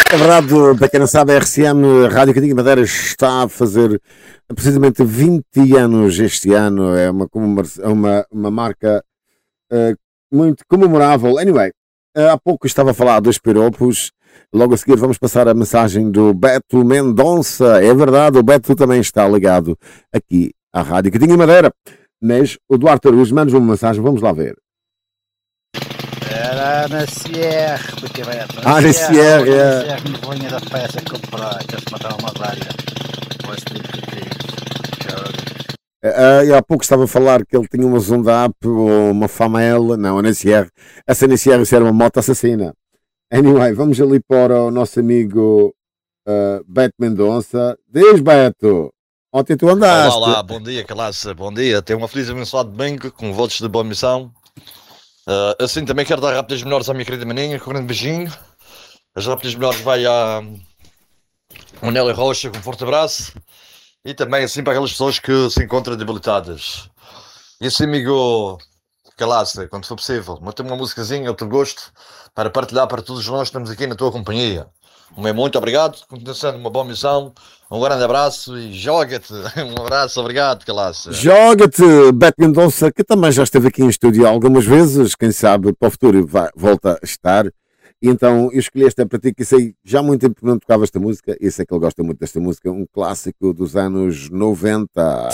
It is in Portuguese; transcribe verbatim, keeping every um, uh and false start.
É verdade, para quem não sabe, a R C M, a Rádio Catinga Madeira, está a fazer precisamente vinte anos este ano. É uma, comemora- uma, uma marca uh, muito comemorável. Anyway, uh, há pouco estava a falar dos piropos. Logo a seguir vamos passar a mensagem do Beto Mendonça. É verdade, o Beto também está ligado aqui à Rádio Catinga Madeira. Mas o Duarte Araújo manda uma mensagem, vamos lá ver. Era na C R, porque vai Ah, na C R, é. Na C R, me vinha da peça comprar, que se matar uma varia. Mas tem que ter. Ah, e há pouco estava a falar que ele tinha uma Zonda Up ou uma Famel, não, a N C R. Essa N C R, isso era uma moto assassina. Anyway, vamos ali para o nosso amigo uh, Beto Mendonça. Diz, Beto, ontem tu andaste. Olá, olá, bom dia, Calaça, bom dia. Tenha uma feliz e abençoado domingo com votos de boa missão. Uh, assim também quero dar rápidas melhores à minha querida maninha, com um grande beijinho. As rápidas melhores vai à ao Nélia Rocha, com um forte abraço. E também assim para aquelas pessoas que se encontram debilitadas. E assim, amigo Calaça, quando for possível, mete uma musicazinha ao teu gosto para partilhar para todos nós que estamos aqui na tua companhia. Um bem, muito obrigado, continua sendo uma boa missão. Um grande abraço e joga-te. Um abraço, obrigado, Calaça. Joga-te, Beto Mendonça, que também já esteve aqui em estúdio algumas vezes, quem sabe para o futuro vai, volta a estar. E então eu escolhi esta para ti, que sei já há muito tempo que não tocava esta música, e sei que ele gosta muito desta música, um clássico dos anos noventa.